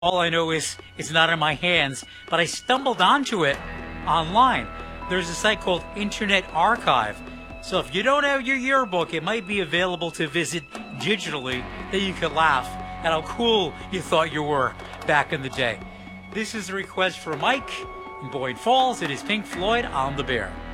All I know is it's not in my hands, but I stumbled onto it online. There's a site called Internet Archive. So if you don't have your yearbook, it might be available to visit digitally, that you could laugh at how cool you thought you were back in the day. This is a request for Mike in Boyd Falls. It is Pink Floyd on the Bear.